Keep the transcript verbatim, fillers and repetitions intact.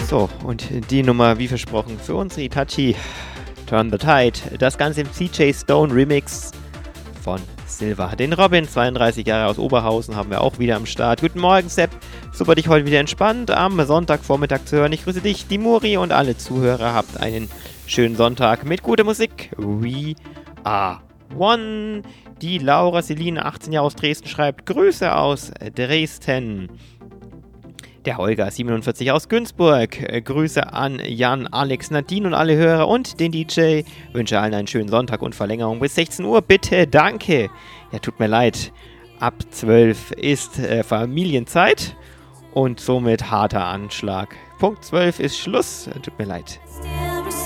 So, und die Nummer, wie versprochen, für unsere Itachi, Turn the Tide. Das Ganze im C J Stone Remix von Silva. Den Robin, zweiunddreißig Jahre aus Oberhausen, haben wir auch wieder am Start. Guten Morgen, Sepp. Super, dich heute wieder entspannt am Sonntagvormittag zu hören. Ich grüße dich, die Muri und alle Zuhörer. Habt einen schönen Sonntag mit guter Musik. We are one. Die Laura Celine, achtzehn Jahre aus Dresden, schreibt Grüße aus Dresden. Der Holger, siebenundvierzig aus Günzburg. Äh, Grüße an Jan, Alex, Nadine und alle Hörer und den D J. Wünsche allen einen schönen Sonntag und Verlängerung bis sechzehn Uhr. Bitte, danke. Ja, tut mir leid. Ab zwölf ist äh, Familienzeit und somit harter Anschlag. Punkt zwölf ist Schluss. Tut mir leid.